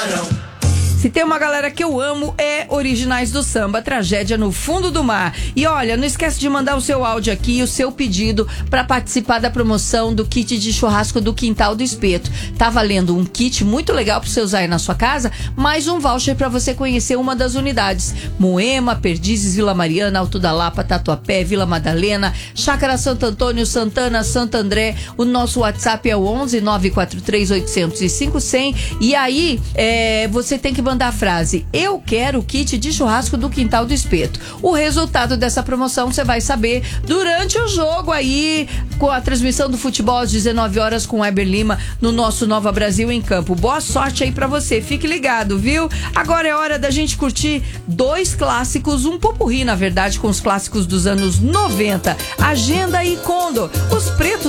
Se tem uma galera que eu amo, é Originais do Samba, Tragédia no Fundo do Mar. E olha, não esquece de mandar o seu áudio aqui e o seu pedido para participar da promoção do kit de churrasco do Quintal do Espeto. Tá valendo um kit muito legal para você usar aí na sua casa, mais um voucher para você conhecer uma das unidades. Moema, Perdizes, Vila Mariana, Alto da Lapa, Tatuapé, Vila Madalena, Chácara Santo Antônio, Santana, Santo André. O nosso WhatsApp é o 11 943 805 100. E aí, você tem que mandar a frase: eu quero o kit de churrasco do Quintal do Espeto. O resultado dessa promoção você vai saber durante o jogo aí, com a transmissão do futebol às 19 horas com o Weber Lima no nosso Nova Brasil em Campo. Boa sorte aí pra você, fique ligado, viu? Agora é hora da gente curtir dois clássicos, um popurrí, na verdade, com os clássicos dos anos 90. Agenda e Condor, os pretos